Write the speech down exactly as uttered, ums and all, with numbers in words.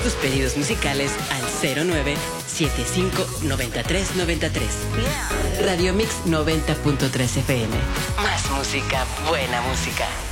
tus pedidos musicales al cero nueve siete cinco nueve tres nueve tres. Radio Mix noventa punto tres F M. Más música, buena música.